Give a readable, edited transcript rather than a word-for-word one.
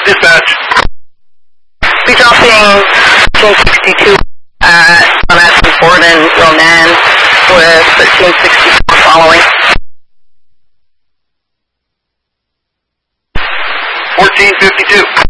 Dispatch. We dropping 1362 on Aspen Ford and Ronan with 1364 following. 1452.